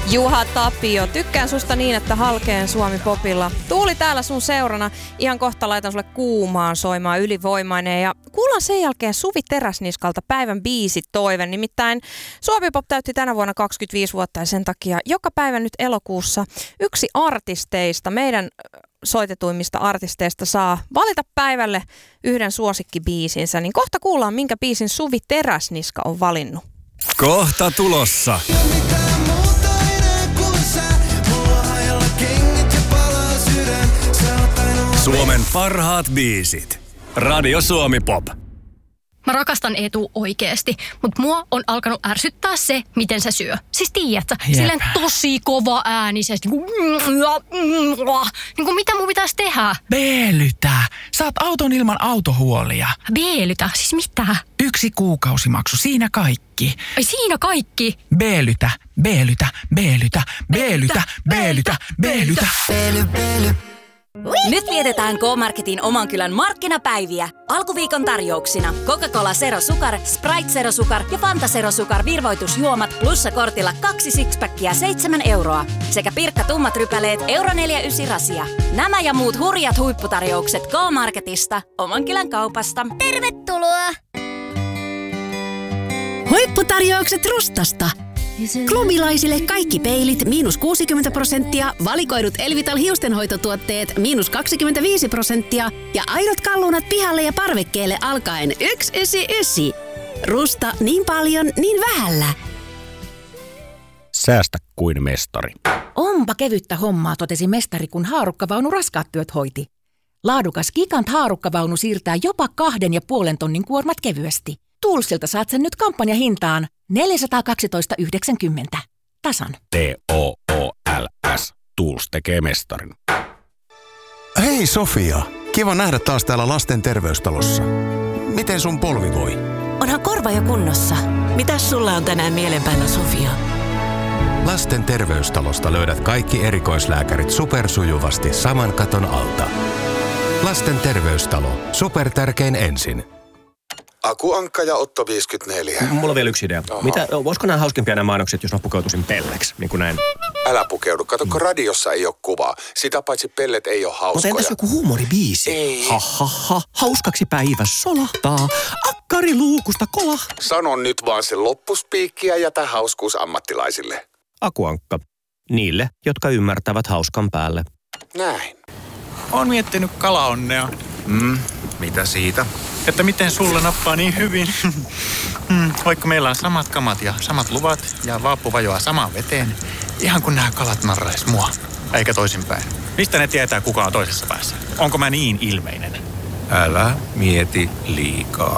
Juha Tapio, tykkään susta niin, että halkeen Suomi popilla. Tuuli täällä sun seurana. Ihan kohta laitan sulle kuumaan soimaan Ylivoimainen. Ja kuullaan sen jälkeen Suvi Teräsniskalta päivän biisitoive. Nimittäin Suomi Pop täytti tänä vuonna 25 vuotta ja sen takia joka päivä nyt elokuussa yksi artisteista, meidän soitetuimmista artisteista saa valita päivälle yhden suosikkibiisinsä. Niin kohta kuullaan, minkä biisin Suvi Teräsniska on valinnut. Kohta tulossa. Suomen parhaat biisit. Radio Suomi Pop. Mä rakastan Eetu oikeesti, mutta mua on alkanut ärsyttää se, miten se syö. Siis tiedätkö, silleen tosi kova äänisesti. Niin kuin mitä mun pitäisi tehdä? Beelytä. Saat auton ilman autohuolia. Beelytä? Siis mitä? 1 kuukausimaksu, siinä kaikki. Ai siinä kaikki? Beelytä, beelytä, beelytä, beelytä, beelytä, beelytä. Nyt vietetään K-Marketin oman kylän markkinapäiviä. Alkuviikon tarjouksina Coca-Cola Zero Sukar, Sprite Zero Sukar ja Fanta Zero Sukar virvoitusjuomat plussakortilla 2 sixpackia 7 euroa. Sekä Pirkka tummat rypäleet €4,9 rasia. Nämä ja muut hurjat huipputarjoukset K-Marketista, oman kylän kaupasta. Tervetuloa! Huipputarjoukset Rustasta. Klubilaisille kaikki peilit -60%, valikoidut Elvital hiustenhoitotuotteet -25% ja aidot kalunat pihalle ja parvekkeelle alkaen 199. Rusta niin paljon, niin vähällä. Säästä kuin mestari. Onpa kevyttä hommaa, totesi mestari, kun haarukkavaunu raskaat työt hoiti. Laadukas Gigant haarukkavaunu siirtää jopa 2,5 tonnin kuormat kevyesti. Toolsilta saat sen nyt kampanjahintaan 412,90. Tasan. TOOLS. Tools tekee mestarin. Hei Sofia, kiva nähdä taas täällä lasten terveystalossa. Miten sun polvi voi? Onhan korva jo kunnossa. Mitäs sulla on tänään mielenpäällä, Sofia? Lasten terveystalosta löydät kaikki erikoislääkärit supersujuvasti saman katon alta. Lasten terveystalo. Supertärkein ensin. Akuankka ja Otto 54. Mulla on vielä yksi idea. Voisiko nämä hauskempia nämä mainokset, jos mä pukeutuisin pelleksi, niin kuin näin? Älä pukeudu. Kato, kun radiossa ei ole kuvaa. Sitä paitsi pellet ei ole hauskoja. Mutta entäs joku huumoribiisi? Ei. Hauskaksi päivä solahtaa. Akkari luukusta kolah. Sano nyt vaan se loppuspiikki ja jätä hauskuus ammattilaisille. Akuankka. Niille, jotka ymmärtävät hauskan päälle. Näin. Oon miettinyt kalaonnea. Mitä siitä? Että miten sulle nappaa niin hyvin. Vaikka meillä on samat kamat ja samat luvat ja vaappu vajoaa samaan veteen. Ihan kun nämä kalat narrais mua. Eikä toisinpäin. Mistä ne tietää, kuka on toisessa päässä? Onko mä niin ilmeinen? Älä mieti liikaa.